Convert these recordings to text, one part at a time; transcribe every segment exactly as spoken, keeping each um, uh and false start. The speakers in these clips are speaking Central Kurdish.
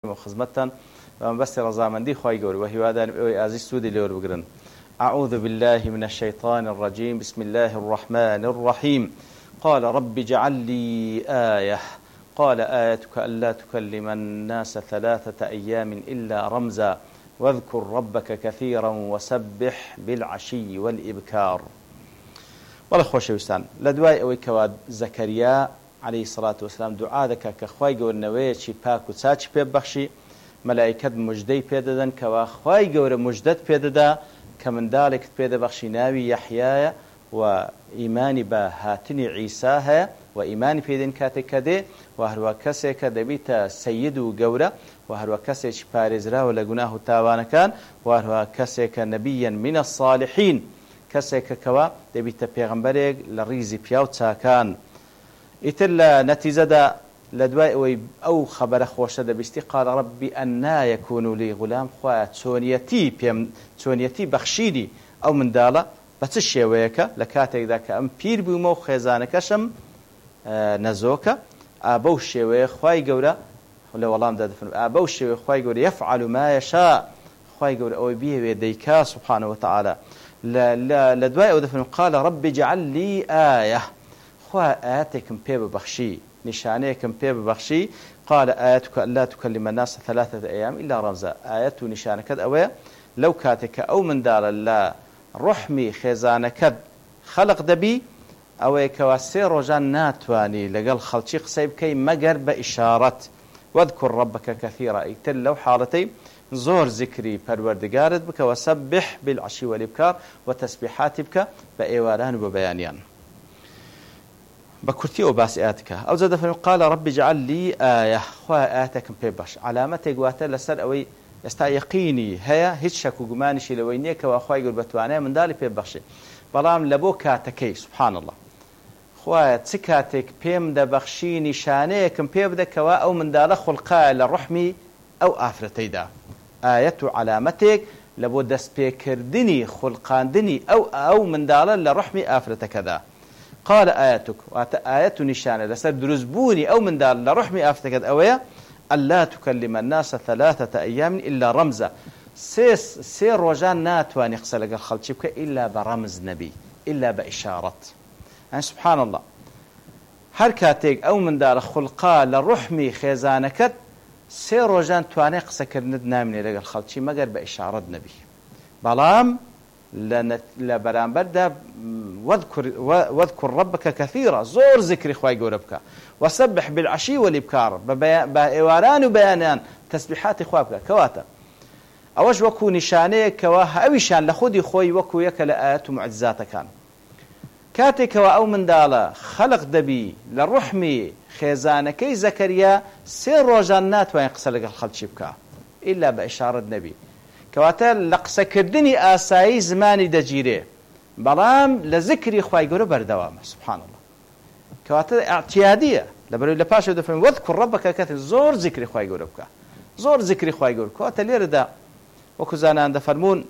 دەکەم خزمەتتان بەستی ڕەزامەندی خوای گەورە و هیوادارم ئەوەی ئازیز سوودی لێوە بگرن. أعوذ بالله من الشيطان الرجيم بسم الله الرحمن الرحيم قال رب اجعل لي آية قال آيتك ألا تكلم الناس ثلاثة أيام إلا رمزا واذكر ربك كثيرا وسبح بالعشي والإبكار. والله خۆشەویستان لە دوای ئەوەی کەوا زەکەریا عليه الصلاة والسلام دوعا دەکا کە خوای گەورە نەوەیەکی پاک و چاچی پێ ببەخشی مەلائیکەت موژدەی پێدەدەن کەوا خوای گەورە موژدەت پێدەدا کە منداڵێکت پێدەبەخشی ناوی یەحیایە و ئیمانی بە هاتنی عیسا هەیە و ئیمانی پێدەن کاتێک کە دێ و هەروە کەسێکە دەبیتە سەید و گەورە و هەروە کەسێکی پارێزراوە لە گوناه و تاوانەکان و هەروە کەسێکە نەبیەن منە الصالحین کەسێکە کەوا دەبیتە پێغەمبەرێک لە ڕیزی پیا و چاکان. ئیتر لە نەتیجەدا لە دوای ئەوەی ئەو خەبەرە خۆشە دەبیستی قال ربی ئەنا یەکون لی غولام خوایە چۆنیەتی پێم چۆنیەتی بەخشیدی ئەو منداڵە بە چ شێوەیەکە لە کاتێکدا کە ئەم پیر بوومە و خێزانەکەشم نەزۆکە ئابە و شێوەیە خوای گەورە لە وەڵامدا دەفەرمێ ئابە و شێوەیە خوای گەورە یەفعەل ما یەشاء خوای گەورە ئەوەی بیەوێ دەیکا سوبحانه وتعالى. لە دوای ئەو دەفەرمێ قال رب اجعل لي آية خوا ئاەتێکم پێ ببەخشی نیشانەیەکم پێ ببەخشی قال آيتك ألا تكلم الناس ثلاثة أيام إلا رمزا آيات و نیشانەکەت ئەوەیە لەو کاتێککە ئەو منداڵە لە ڕحمی خێزانەکەت خەڵق دەبی ئەوەیە کەوا سێ ڕۆژان ناتوانی لەگەڵ خەڵکی قسەی بکەی مەگەر بە ئیشارەت واذكر ربك كثيرا. ئیتر لەو حاڵەتەی زۆر ذکری پەروەردگارت بکە و سەبح بالعشی والإبکار و تەسبیحاتی بکە بە ئێواران و بە بەیانیان. بە کورتی ئەو باسی ئاەتەکە ئەو جا دەفەرمێ قال رب اجعل لي آية خوا ئاەتێکم پێ بەخش علامەتێک واتە لەسەر ئەوەی ئێستا یەقینی هەیە هیچ شەک و گومانیشی لەوەی نییە کەوا خوای گەورە بەتوانای منداڵی پێ ببەخشێ بەڵام لە بۆ کاتەکەی سوبحان الله خوایە چ کاتێک پێم دەبەخشی نیشانەیەکم پێ بدە کەوا ئەو منداڵە خوڵقایە لە ڕحمی ئەو ئافرەتەیدا ئاەت و علامەتێک لە بۆ دەستپێکردنی خوڵقاندنی ئەو ئەو منداڵە لە ڕحمی ئافرەتەکەدا. قال آياتك واتە ئاەت و نیشانە لەسەر دروستبوونی ئەو منداڵ لە ڕحمی ئافرەتەکەت ئەوەیە ألا تكلم الناس ثلاثة أيام إلا رمزا سيس سي روجان ناتواني قسە لەگەڵ خەڵکی بکە إلا بەڕەمز نەبی إلا بإشارة. يعني سبحان الله هەر کاتێک ئەو منداڵە خوڵقا لە ڕحمی خێزانەکەت سێ ڕۆژان توانای قسەکردنت نامێنێ لەگەڵ خەڵکی مەگەر بە ئیشارەت نەبی. بەڵام لە بەرامبەردا واذكر ربك كثيرا زۆر ذکری خوای گەورە بکە وسبح بالعشي والإبكار بە ئێواران و بەیانیان تەسبیحاتی خوا بکە. کەواتە ئەوەش وەکو نیشانەیە کەوا ئەویشان لە خودی خۆی وەکو یەکە لە ئاەت و معجزاتەکان. کاتێکەوە ئەو منداڵە خەڵق دەبی لە ڕحمی خێزانەکەی زەکەریا سێ ڕۆژان ناتوانێت قسە لەگەڵ خەڵکی بکە ئیلا بە ئیشارەت نەبی. کەواتە لە قسەکردنی ئاسایی زمانی دەگیرێ بەڵام لە ذکری خوای گەورە بەردەوامە سبحان الله. کەواتە ئاعتیادیە لەبەرەوەی لە پاشەوە دەفەرمێ واذكر ربك كثيرا زۆر ذکری خوای گەورە بکە زۆر ذکری خوای گەورە. کەواتە لێرەدا وەکو زانان دەفەرمون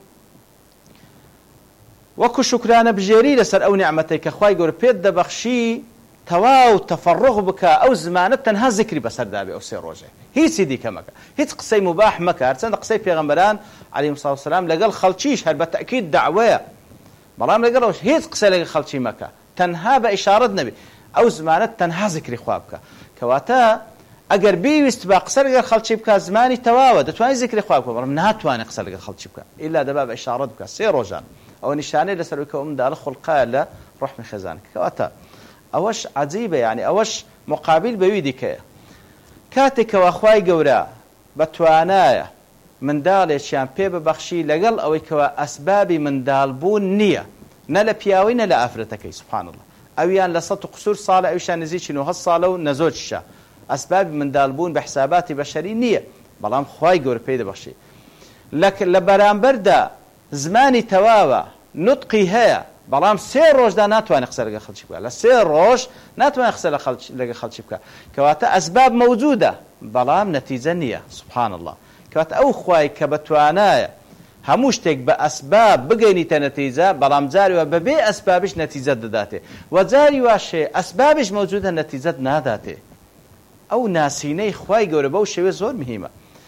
وەکو شکرانە بژێری لەسەر ئەو نیعمەتەی کە خوای گەورە پێت دەبەخشی تەواو تەفەڕغ بکە ئەو زمانە تەنها ذکری بەسەردابێ ئەو سێ ڕۆژێ هیچی دیکە مەکە هیچ قسەی مباح مەکە هەرچەندە قسەی پێغەمبەران عەلەیهیمۇ الصلاة والسلام لەگەڵ خەڵکیش هەر بە تەئکید دەعوەیە بەڵام لەگەڵەوەش هیچ قسە لەگەڵ خەڵکی مەکە تەنها بە ئیشارەت نەبێ ئەو زمانە تەنها ذکری خوا بکە. کەواتە ئەگەر بیویست بە قسە لەگەڵ خەڵکی بکە زمانی تەواوە دەتوانێت ذکری خوا بکە بەڵام ناتوانێت قسە لەگەڵ خەڵکی بکە ئیلا دەبا بە ئیشارەت بکە سێ ڕۆژان. ئەو نیشانەی لەسەر کە ئەو منداڵە خوڵقایە لە ڕحمی خێزانەکە. کەواتە ئەوەش عەجیبە یعنی ئەوەش مقابل بەوی دیکەیە کاتێکەوە خوای گەورە بەتوانایە منداڵێکیان پێ ببەخشی لەگەڵ ئەوەی کەوە ئەسبابی منداڵبوون نییە نە لە پیاوەی نە لە ئافرەتەکەی سوبحان الله ئەویان لە سەد و قسوور ساڵە ئەویشان نزیکی نۆ هەست ساڵە و نەزۆکیشە ئەسبابی منداڵبوون بە حساباتی بەشەری نییە بەڵام خوای گەورە پێی دەبەخشی لە بەرامبەردا زمانی تەواوە نوتقی هەیە بەڵام سێ ڕۆژدا ناتوانێت قسە لەگەڵ خەڵکی بکە لە سێ ڕۆژ ناتوانێت قسە لەگەڵ خەڵکی بکە. کەواتە ئەسباب مەوجودە بەڵام نەتیجە نییە سوبحان الله. کەواتە ئەو خوای کە بەتوانایە هەموو شتێک بە ئەسباب بگەینیتە نەتیجە بەڵام جاریوە بەبێ ئەسبابش نەتیجەت دەداتێ و جاری واشێ ئەسبابش مەوجودە نەتیجەت ناداتێ. ئەو ناسینەی خوای گەورە بەو شێوە زۆر مهمە.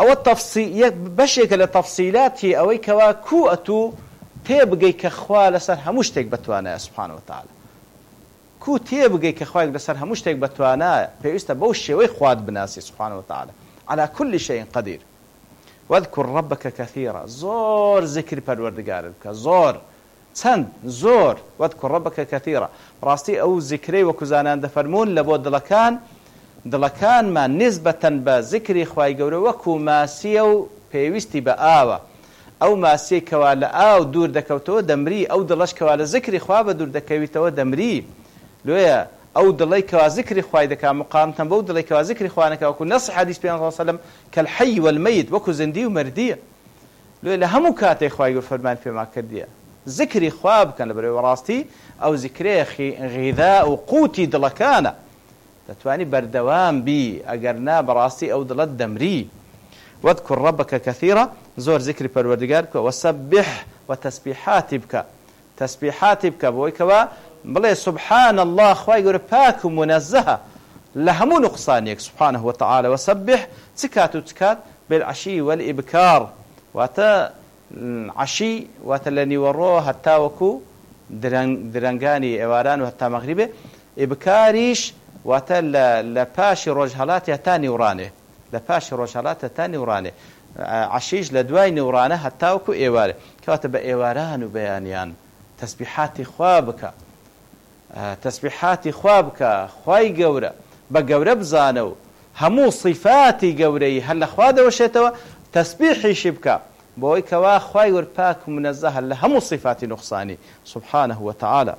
ئەوە تەفسیل بەشێکە لە تەفسیلاتی ئەوەی کەوا کوو ئەتوو تێبگەی کە خوا لەسەر هەموو شتێک بەتوانایە سبحانه وتعالى کو تێبگەی کە خوای لەسەر هەموو شتێک بەتوانایە پێویستە بەو شێوەی خوات بناسی سبحانه وتعالى على كل شيء قدير واذكر ربك كثيرا زور ذكر پروردگار بکە زۆر چەند زۆر واذكر ربك كثيرا ڕاستی ئەو ذکرەی وەکو زانان دەفەرمون لە بۆ دڵەکان دڵەکانمان نسبەتەن بە ذکری خوای گەورە وەکو ماسیە و پێویستی بە ئاوە ئەو ماسیەی کەوا لە ئاو دوور دەکەوتەوە دەمری ئەو دڵەش کەوا لە ذکری خوا بە دوور دەکەویتەوە دەمری لێیە ئەو دڵی کەوا ذکری خوای دەکا مقارنەتەن بەو دڵی کەوا ذکری خوا نەکا وەکو نەس حەدیث پێغەمبەر صلی الله علیه وسلم کەالحەی والمەیت وەکو زیندی و مردیە لێ لە هەموو کاتێک خوای گەورە فەرمان پێمان کردیە ذکری خوا بکەن لەبەرەوەی ڕاستی ئەو ذکرەیە غیذا و قوتی دڵەکانە دەتوانی بەردەوام بی ئەگەر نا بەڕاستی ئەو دڵت دەمری واذكر ربك كثيرا زۆر ذکری پەروەردگار بکە وسبح وتسبيحات بکە تسبيحات بکە بۆی کەوا بڵێ سبحان الله خوای گەورە پاک و منەزەهە لە هەموو نقصانێک سبحانه وتعالى وسبح چ کات و چ کات بالعشي والإبكار واتە عشی واتە لە نیوەڕۆ هەتا وەکو درەنگانی ئێواران و هەتا مەغریبێ ئیبکاریش واتە لە پاشی ڕۆژهەڵاتی هەتا نیوڕانێ لە پاشی ڕۆژهەڵات هەتا نیوڕانێ عشیش لە دوای نیوڕانە هەتا وەکو ئێوارێ کەواتە بە ئێواران و بەیانیان تەسبیحاتی خوا بکە تەسبیحاتی خوا بکە خوای گەورە بە گەورە بزانە و هەموو صیفاتی گەورەی هەر لە خوا دەوەشێتەوە تەسبیحیشی بکە بۆی کەوا خوای گەورە پاک و منەزەهە لە هەموو صیفاتی نقصانی سبحانه وتعالى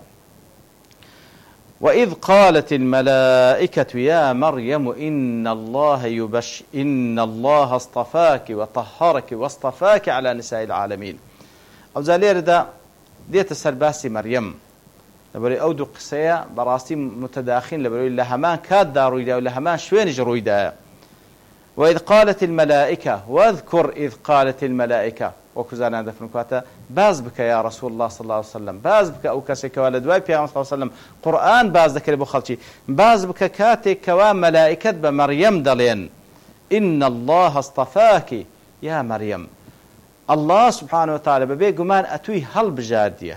وإذ قالت الملائكة يا مريم إن الله يبش إن الله اصطفاك وطهرك واصطفاك على نساء العالمين أو زالير دا ديت سرباسي مريم لبري أو دو قصية براسي متداخين لبري لهمان كاد دارويدا ولهمان شوينج رويدا وإذ قالت الملائكة واذكر إذ قالت الملائكة وكزانا دفن كواتا باز بك يا رسول الله صلى الله عليه وسلم باز بك أو كاسي كوالد واي بيغمبر صلى الله عليه وسلم قرآن باز ذكر بو خلشي باز بك كاتي كوا ملائكة بمريم دلين إن الله اصطفاك يا مريم الله سبحانه وتعالى ببي قمان أتوي هل بجاردية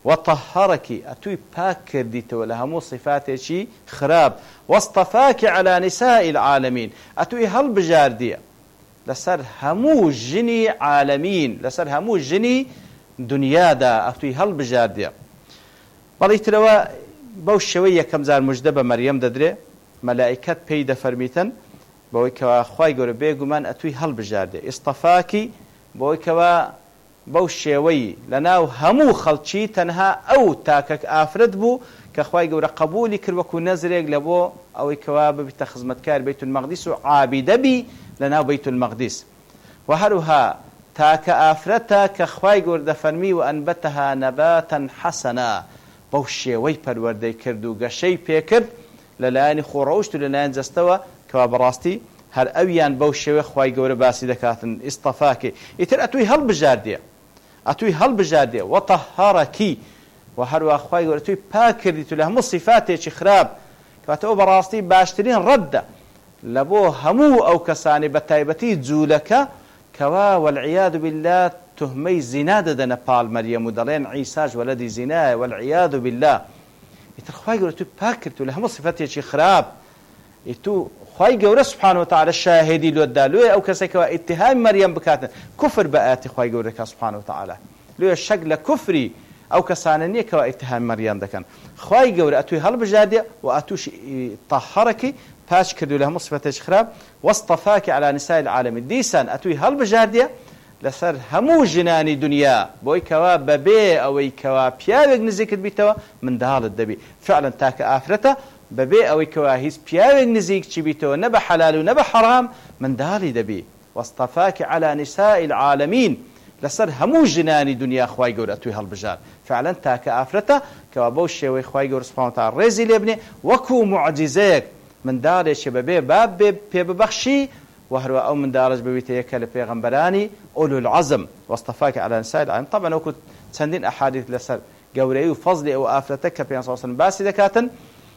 وطهرك أتوي باك كرديت ولا همو صفاتي شي خراب واصطفاك على نساء العالمين أتوي هل بجاردية لسر همو جني عالمين لسر همو جني دنيا دا أتوي هل بجاردية بلي تلوى بوش شوية كم زار مجدبة مريم ددري ملائكة بيدا فرميتن بوي كوا خواي قول بيقو من أتوي هل بجاردية اصطفاكي بوي كوا بەو شێوەی لەناو هەموو خەڵکی تەنها ئەو تاکەک ئافرەت بوو کە خوای گەورە قبولی کرد وەکو نەزرێک لە بۆ ئەوەی کەوا ببیتە خزمەتکار بەیت المەقدیس و عابیدەبی لەناو بەیت المەقدیس و هەروها تاکە ئافرەتە کە خوای گەورە دەفەرمی و ئەنبەتەها نەباتەن حەسەنا بەو شێوەی پەروەردەی کرد و گەشەی پێکرد لەلایەنی خۆڕەوشت و لەلایەن جەستەوە کەوا بەڕاستی هەر ئەویان بەو شێوەی خوای گەورە باسی دەکاتن ئیستەفاکێ ئیتر ئەتوی هەڵبژاردیە أتوي هل بجادية وطهركي وهروا أخوي ورتوي باكر تلا هم صفاتي خراب كاتو براستي باشترين ردة لبو همو أو كساني بتايبتي زولك كوا والعياذ بالله تهمي زنادة دنا بال مريم ودلين عيساج ولدي زنا والعياذ بالله يتخوي ورتوي باكر تلا هم صفاتي خراب يتو خوای گەورە سبحانه وتعالى شاهدی لۆ دا لێ ئەو کەسێکەوە ئیتهامی مەریەم بکاتن کوفر بە ئاەتی خوای گەورەکە سبحانه وتعالى لێ شەک لە کوفری ئەو کەسانە نییە کەەوە ئیتهامی مەریەم دەکەن خوای گەورە ئەتوی هەڵبژاردێ و ئەتوش طهرەکی پاش کردو لە هەموو صفەتێکی خراپ واصطفاکی على نساء العالمین دیسان ئەتوی هەڵبژاردێ لەسەر هەموو ژنانی دنیا بۆی کەوا بەبێ ئەوەی کەوا پیاوێک نزیکت بیتەوە منداڵت دەبی فعلا تاکە ئافرەتە بەبێ ئەوەی کەوا هیچ پیاوێک نزیک چی بیتەوە نە بە حەلال و نە بە حەرام منداڵی دەبی واصطفاکی على نساء العالمین لەسەر هەموو ژنانی دنیا خوای گەورە ئەتوی هەڵبژار فعلا تاکە ئافرەتە کەوا بەو شێوەی خوای گەورە سوبحانه وتعالى ڕێزی لێ بنێ وەکو معجزەیەک منداڵێکی بەبێ باب پێ ببەخشی و هەروە ئەو منداڵش ببیتە یەکە لە پێغەمبەرانی ئولو العەزم واصطفاکی على نساء العالمین طبعا وەکو چەندین ئەحادیث لەسەر گەورەی و فەزلی ئەو ئافرەتە کە پێغەمبەر صلی الله علیه وسلم باسی دەکاتن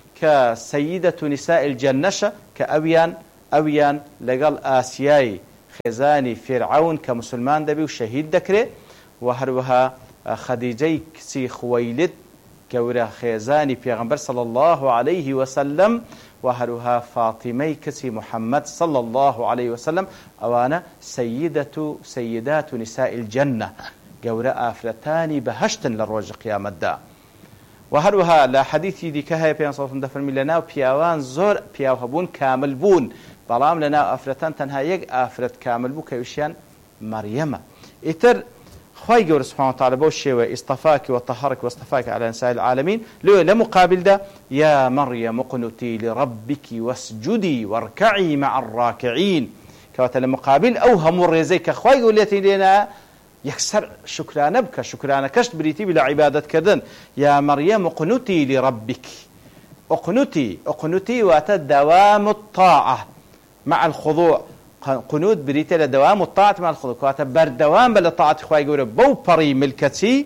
كسيدة نساء الجنة كأويان أويان لقال آسياي خێزانی فێرعەون کە مسلمان دەبی و شەهید دەکرێت و هەروەها خەدیجەی کچی خوەیلد گەورە خێزانی پێغەمبەر صلی الله عليه وسلم و هەروەها فاتیمەی کچی محەممەد صلی الله عليه وسلم ئەوانە سەیدەت و سەیدات و نیسائی الجەنە گەورە ئافرەتانی بەهەشتن لە ڕۆژی قیامەتدا. و هەروەها لە حەدیثی دیکە هەیە پێغەمبەر صلی الله عليه وسلم دەفەرمی لەناو پیاوان زۆر پیاو هەبوون کامل بوون، بەڵام لەناو ئافرەتان تەنها یەک ئافرەت کامل بوو کە ویشیان مەریەمە. ئیتر خوای گەورە سبحانه وتعالى بەو شێوە ئیستەفاکی وەطەهەرەکی وەستەفاکی عەلى نساء العالمین لێ لە مقابلدا یا مەریەم اقنوتی لربک واسجدی وارکعی مع الراکعین کەواتە لە مقابل ئەو هەموو ڕێزەی کە خوای گەورە لێتی لێنایە یەکسەر شکرانە بکە، شکرانەکەشت بریتی بە لە عیبادەتکردن. یا مەریەم اقنوتی لربک، اقنوتی اقنوتی واتە دوام الطاعة مع الخضوع، قنوت بریتە لە دوام الطاعة مع الخضوع کەواتە بەردەوام بە لە طاعەتی خوای گەورە بەو پەڕی ملکەتی،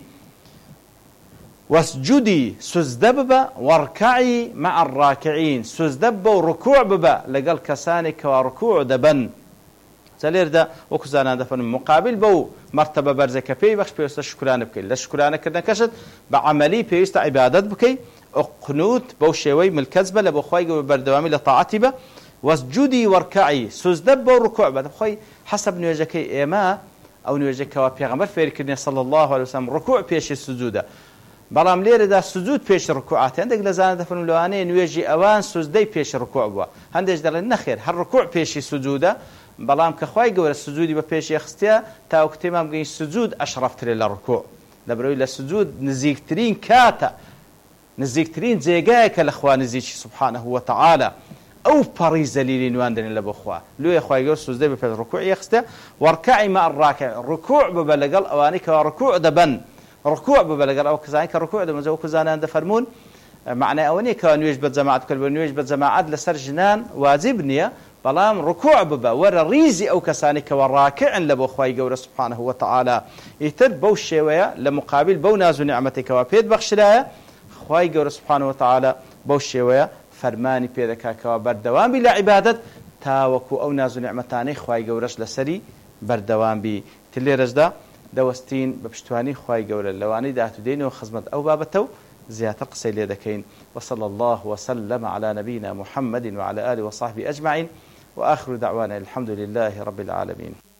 واسجدی سوزدە ببە، وارکعی مع الراکعین سوزدە ببە و ڕکوع ببە لەگەڵ کەسانی کەوا ڕکوع دەبن. لێردا وەکو زانان دەفەرمێن مقابل بەو مەرتەبە بەرزەکە پێی بەخش پێویستە شکرانە بکەیت، لە شکرانەکردنەکەشت بە عەمەلی پێویستە عیبادەت بکەیت، قنوت بەو شێوەی ملکەت بە لە بۆ خوای گەورە بەردەوامی لە طاعەتی بە، واسجدی وارکعی سوزدە بە و ڕکوع بە. خۆی حەسەب نوێژەکەی ئێمە ئەو نوێژەکەوە پێغەمبەر فێرکردنی صلی الله عليه وسلم ڕکوع پێشی سجودە، بەڵام لێرەدا سجود پێش ڕکوعات. هەندێک لە زانە دەفەرمون لەوانەیە نوێژی ئەوان سوزدەی پێش ڕکوع بووە، هەندێک دەڵێن نەخێر هەر ڕکوع پێشی سجودە، بەڵام کە خوای گەورە سجودی بە پێشی خستە تاوەکو تێمام گەین سجود ئەشرەفترێ لە ڕکوع، لەبەرەوەی لە سجود نزیکترین کاتە، نزیکترین جێگایەکە لە خوا نزیکی سبحانه وتعالى. ئەو پەڕی زەلیلی نواندنی لە بۆ خوا لێ خوای گەورە سوزدەی بە پێش ڕکوعی خستە، وارکعی مع الراکع ڕکوع ببە لەگەڵ ئەوانەی کە ڕکوع دەبن، ڕکوع ببە لەگەڵ ئەو کەسانی کە ڕکوع دەبن. وەکو زانان دەفەرمون معنای ئەوە نییە کە نوێژ بە جەماعەت بکەن، بە نوێژ بە جەماعەت لەسەر ژنان واجب نییە، بەڵام ڕکوع ببە وەرە ڕیزی ئەو کەسانی کەوە ڕاکعن لە بۆ خوای گەورە سبحانه وتعالى. ئیتر بەو شێوەیە لە مقابل بەو ناز و نیعمەتێکەوە پێت بەخشرایە خوای گەورە سبحانه وتعالى بەو شێوەیە فەرمانی پێ دەکاتەوە بەردەوامی لە عیبادەت تاوەکو ئەو ناز و نیعمەتانەی خوای گەورەش لەسەری بەردەوام بی. لێرەشدا دەوەستین بە پشتوانی خوای گەورە لەوانەی داهاتوودێنەوە خزمەت ئەو بابەتە و زیاتر قسەی لێ دەکەین. وصلى الله وسلم على نبينا محمد وعلى آله وصحبه أجمعين وآخر دعوانا الحمد لله رب العالمين.